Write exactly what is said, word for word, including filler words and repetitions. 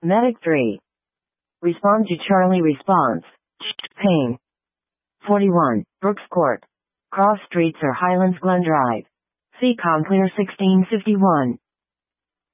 Medic three. Respond to Charlie response. Ping. forty-one. Brooks Court. Cross Streets or Highlands Glen Drive. C. Com Clear sixteen fifty-one.